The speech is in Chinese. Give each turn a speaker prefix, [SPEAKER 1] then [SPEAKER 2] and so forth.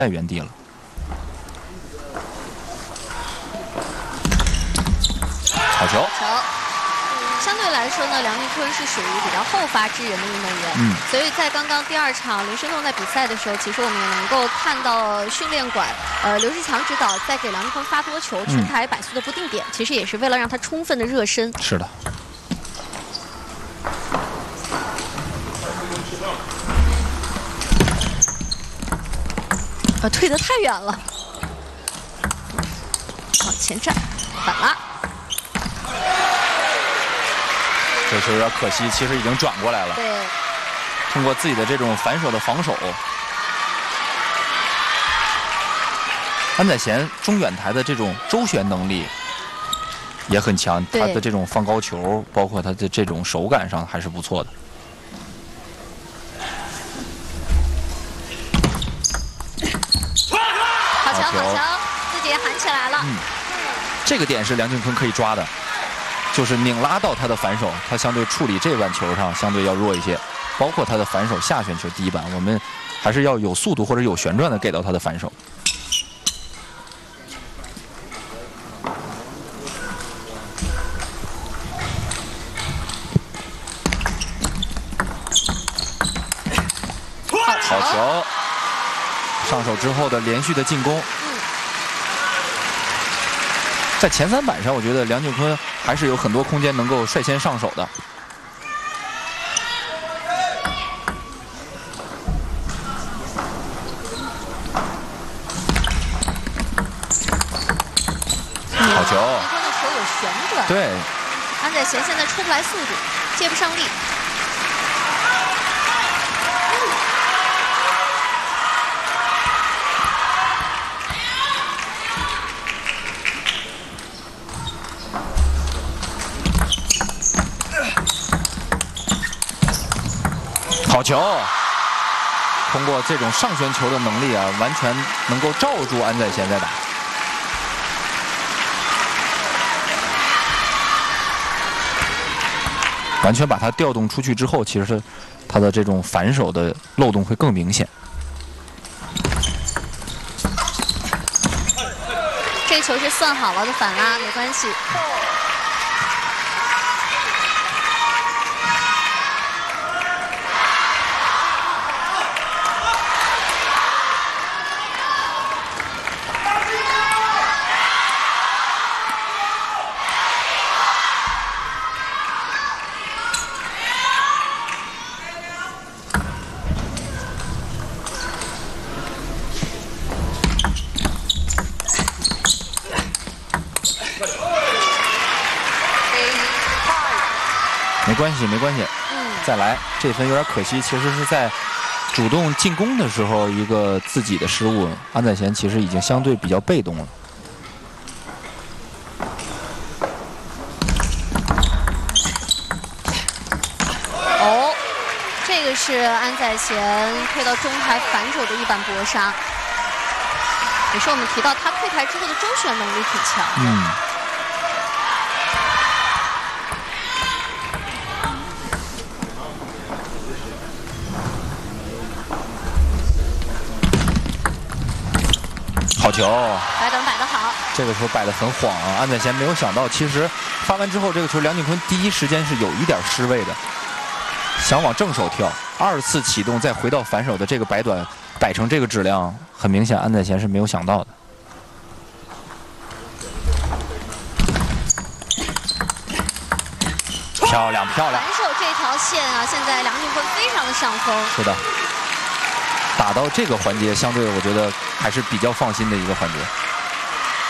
[SPEAKER 1] 在原地了。好球！
[SPEAKER 2] 相对来说呢，梁靖昆是属于比较后发制人的运动员，所以在刚刚第2场刘轩栋在比赛的时候，其实我们也能够看到训练馆刘志强指导在给梁靖昆发多球，全台摆速的不定点，其实也是为了让他充分的热身。
[SPEAKER 1] 是的。
[SPEAKER 2] 退得太远了，往前站，反了。
[SPEAKER 1] 这球有点可惜，其实已经转过来了。
[SPEAKER 2] 对，
[SPEAKER 1] 通过自己的这种反手的防守，安宰贤中远台的这种周旋能力也很强，他的这种放高球，包括他的这种手感上还是不错的。
[SPEAKER 2] 好球，好球，自己也喊起来了。
[SPEAKER 1] 这个点是梁靖昆可以抓的。就是拧拉到他的反手，他相对处理这腕球上相对要弱一些，包括他的反手下旋球第一板，我们还是要有速度或者有旋转的给到他的反手。好球！上手之后的连续的进攻。在前3板上，我觉得梁靖昆还是有很多空间能够率先上手的。好球！
[SPEAKER 2] 梁靖昆的球有旋转。
[SPEAKER 1] 对。
[SPEAKER 2] 安宰贤现在出不来速度，借不上力。
[SPEAKER 1] 好球！通过这种上旋球的能力啊，完全能够罩住安宰贤在打。完全把它调动出去之后，其实是他的这种反手的漏洞会更明显。
[SPEAKER 2] 这个球是算好了的反拉，没关系。
[SPEAKER 1] 没关系，没关系，再来，这分有点可惜。其实是在主动进攻的时候一个自己的失误，安宰贤其实已经相对比较被动了。
[SPEAKER 2] 哦，这个是安宰贤推到中台反手的一板搏杀，也是我们提到他退台之后的周旋能力挺强的。
[SPEAKER 1] 好球！
[SPEAKER 2] 摆等摆得好，
[SPEAKER 1] 这个球摆得很晃啊！安宰贤没有想到，其实发完之后，这个球梁靖昆第一时间是有一点失位的，想往正手跳，2次启动再回到反手的这个摆短，摆成这个质量，很明显安宰贤是没有想到的。漂亮漂亮！
[SPEAKER 2] 反手这条线啊，现在梁靖昆非常的上风。
[SPEAKER 1] 是的。打到这个环节，相对我觉得还是比较放心的一个环节。